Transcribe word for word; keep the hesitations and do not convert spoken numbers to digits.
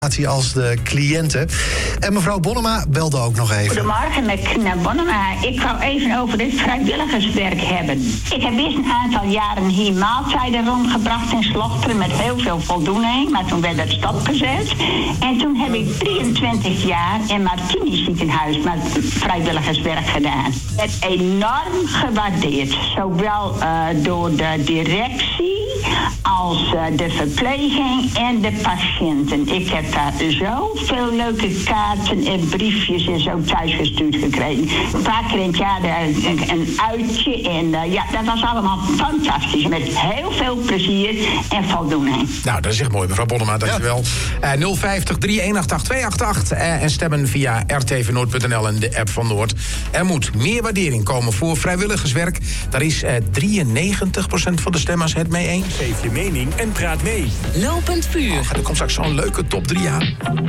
als de cliënten. En mevrouw Bonnema belde ook nog even. Goedemorgen, met Knap Bonnema. Ik wou even over dit vrijwilligerswerk hebben. Ik heb eerst een aantal jaren hier maaltijden rondgebracht in Slochteren met heel veel voldoening, maar toen werd het stopgezet. En toen heb ik drieëntwintig jaar in Martini ziekenhuis met vrijwilligerswerk gedaan. Het enorm gewaardeerd, zowel uh, door de directie als uh, de verpleging en de patiënten. Ik heb daar zoveel leuke kaarten en briefjes en zo thuisgestuurd gekregen. Een paar keer in het jaar een, een uitje en uh, ja, dat was allemaal fantastisch. Met heel veel plezier en voldoening. Nou, dat is echt mooi, mevrouw Bonnema, dankjewel. Ja. Uh, nul vijftig, drie een acht acht, twee acht acht uh, en stemmen via r t v noord punt n l en de app van Noord. Er moet meer waardering komen voor vrijwilligerswerk. Daar is uh, drieënnegentig procent van de stemmers het mee eens. Geef je mening en praat mee. Lopend vuur. Oh, er komt straks zo'n leuke top drie aan.